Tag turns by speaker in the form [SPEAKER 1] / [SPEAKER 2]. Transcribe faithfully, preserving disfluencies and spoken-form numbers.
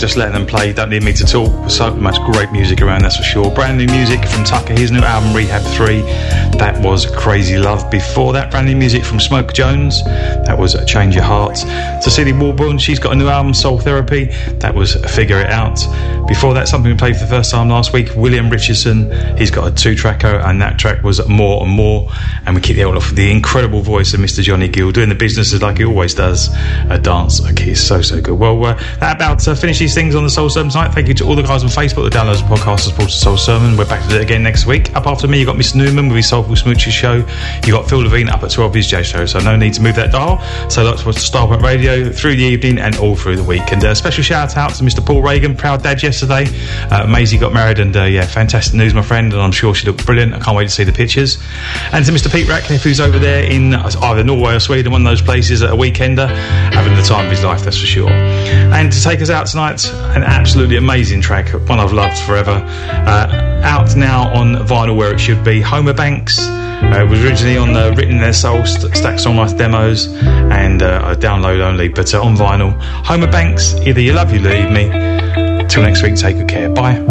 [SPEAKER 1] just letting them play. Don't need me to talk. So much great music around, that's for sure. Brand new music from Tucker, his new album Rehab three. That was Crazy Love. Before that, brand new music from Smoke Jones. That was Change Your Heart. Cecilia Warburton, she's got a new album, Soul Therapy. That was Figure It Out. Before that, something we played for the first time last week, William Richardson. He's got a two-tracker, and that track was More and More. And we kicked it all off with the incredible voice of Mister Johnny Gill, doing the businesses like he always does. A dance, a kiss, so, so good. Well, uh, that about uh, finishes things on the Soul Sermon tonight. Thank you to all the guys on Facebook that downloads the podcast and supports the Soul Sermon. We're back to it again next week. Up after me, you got Miss Newman with his Soulful Smooches show. You got Phil Levine up at twelve, his J show. So no need to move that dial. So that's what's Starpoint Radio through the evening and all through the week. And a uh, special shout out to Mister Paul Reagan, proud dad yesterday. Uh, Maisie got married, and uh, yeah, fantastic news, my friend. And I'm sure she looked brilliant. I can't wait to see the pictures. And to Mister Pete Ratcliffe, who's over there in either Norway or Sweden, one of those places, at a weekender, having the time of his life, that's for sure. And to take us out tonight, an absolutely amazing track, one I've loved forever. Uh, out now on vinyl where it should be. Homer Banks. Uh, it was originally on uh, Written in Their Soul, St- Stack Songwriter demos, and uh, download only, but uh, on vinyl. Homer Banks, either you love you, leave me. Till next week, take good care. Bye.